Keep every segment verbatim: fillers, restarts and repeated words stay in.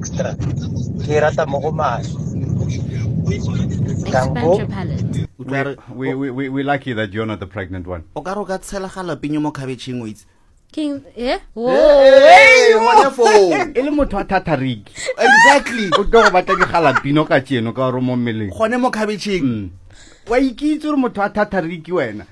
extra. Ke rata mo go maswe. Expand your palate. We, we, we, we're lucky that you're not the pregnant one. Okaro ka tsela jalapeno mo cabbage wait. King, yeah? Whoa. Hey, wonderful. Ele motho a thatariki. Exactly. O tlo go batla ke jalapeno ka tseno ka ro mo mmeleng. Gone mo cabbage. Wa ikitse re motho a thatariki wena.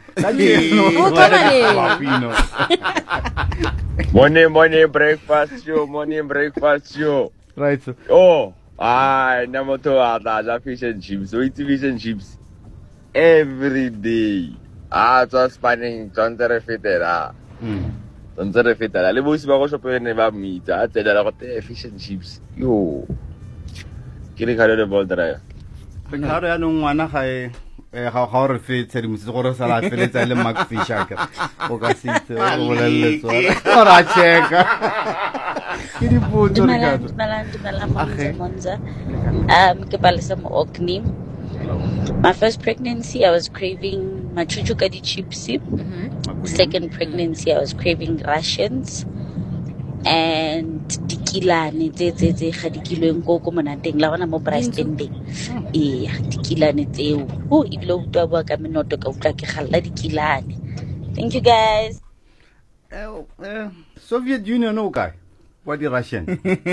Morning, morning breakfast show, morning breakfast show. Right. Oh, ah, namoto ada fish and chips. So eat fish and chips every day. Ah, just spanning, don't refit it. Ah, don't refit it. Le bosi ba go shope ne ba meat. Ah, tsela la go te fish and chips. Yo, ke le khalo le bol dra. Ke khalo ya no ngwana ga e eh ga ga re fe tshedimotse gore sa la feletsa le Macfish ka o ka sitse o bolelle tswa ra cheka ke di botso re ka Monza um ke palesa mo Orkney. My first pregnancy I was craving machuchu ka di chips. Second pregnancy I was craving rations and dikilane tse tse tse ga dikilweng go go monateng la bona mo Brastending eh dikilane tseo o ibile o twa bua ka menoto ka utla ke galla dikilane. Thank you guys. uh, Soviet Union okay what the Russian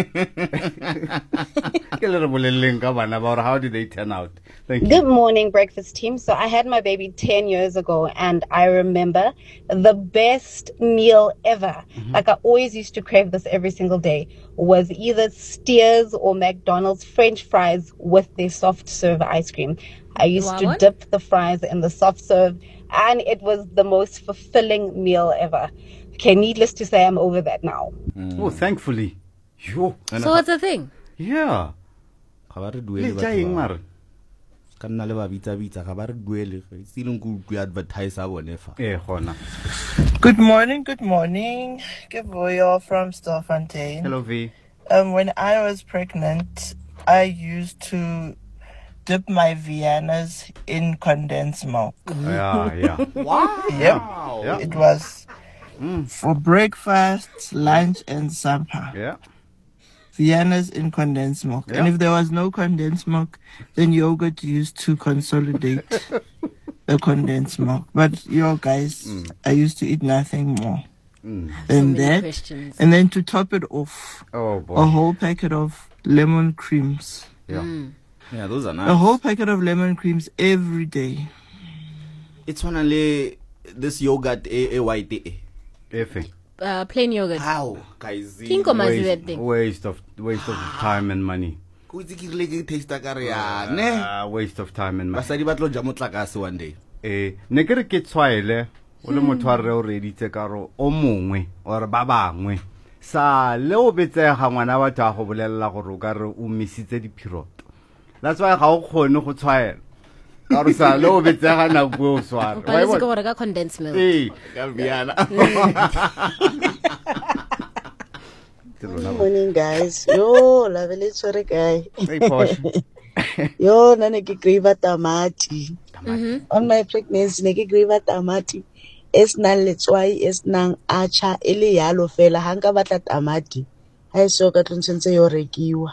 how did they turn out? Thank you. Good morning, breakfast team. So I had my baby ten years ago, and I remember the best meal ever. Mm-hmm. Like I always used to crave this every single day, was either Steers or McDonald's French fries with their soft serve ice cream. I used wow, to what? dip the fries in the soft serve, and it was the most fulfilling meal ever. Okay, needless to say, I'm over that now. Mm. Oh, thankfully. Yo. So what's the thing? Yeah. Kanna le ba bitsa bitsa ga ba re duele se ileng go go advertise a bone fa eh gona. Good morning, good morning. Ke Voyo from Stilfontein. Hello V. Um when I was pregnant, I used to dip my Viennas in condensed milk. Yeah, yeah. Wow. Yep. Yeah. It was mm. for breakfast, lunch and supper. Yeah. Vienna's in condensed milk. Yeah. And if there was no condensed milk, then yogurt used to consolidate the condensed milk. But yo guys, mm. I used to eat nothing more mm. than so that. Questions. And then to top it off, oh, boy. a whole packet of lemon creams. Yeah. Mm. Yeah, those are nice. A whole packet of lemon creams every day. It's only this yogurt a, a white a. Uh, plain yogurt. How, guys? Waste, waste of waste of time and money. Uh, waste of time and money. Basadi ba tlo ja motlakase one day. Eh, ne ke re ke tshwaile o le motho a re o reditse ka ro o mongwe or ba bangwe sa le o betsega ngwana ba tla go bolella gore o ka re o misitse diphiroto. That's why ga o khone go tshwaela. Ka re sa le o betsega na go o swara. Ba le se go re ka condensed milk. Eh, ka biana. Good morning, guys. Yo, la vele tsore guy. Hey, Posh. Yo, nane ke griva tamati. Tamati. On my pregnancy, ne ke griva tamati. Es nang letswai, es nang acha, ele yalo fela, hanga batla tamati. Hai so ka tlontshentse yo rekiwa.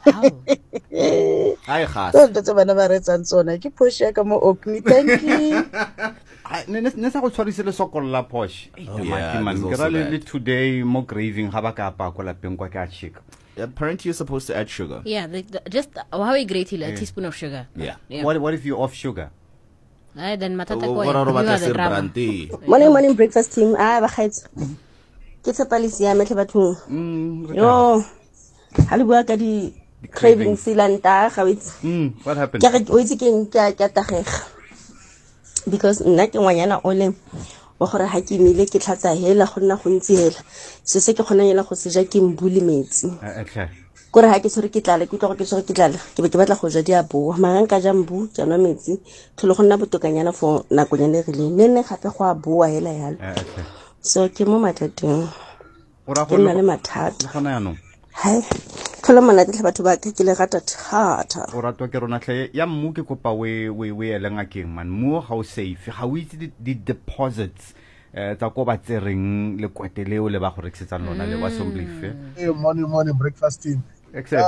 Hai gas. Don't tse bana ba retsa tsona. Ke Posh ka mo Orkney. Thank you. Ne ne sa go tshwarise le sokolla Posh. Tamati man. Ke ra le today mo craving ga ba ka pa kwa lapeng kwa ka chick. Apparently you're supposed to add sugar. Yeah, the, the, just how we grate a teaspoon of sugar. Yeah. yeah. What what if you off sugar? Ay, then matata oh, ko. Morning, morning breakfast team. Ah, ba gaetse. Ke tsepalisi ya metle bathong. Mm. Yo. Hali bua ka di craving silanta ga witse. Mm, what happened? Ke re o itse ke ke ke tagega. Because nna ke ngwanyana o le wa gore ha ke mile ke tlhatsa hela go nna go ntsi hela se se ke gona yela go se ja ke mbuli metsi okay gore ha ke tsore ke tlala ke tlo ke tsore ke tlala ke be ke batla go ja dia bo mara nka ja mbu ja no metsi tlholo go nna botokanyana for nakonyane re le nne gape go a boa hela yalo okay so ke mo mathateng ora go nna le mathata gona yana hai tlhola mona tle batho ba ke le rata thata o ratwa ke rona tle ya mmu ke kopa we we we elenga keng man mo how safe how is the, the deposits eh tsa go ba tsereng le kweteleo le ba go reksetsa lona le wa somblife morning morning breakfast team.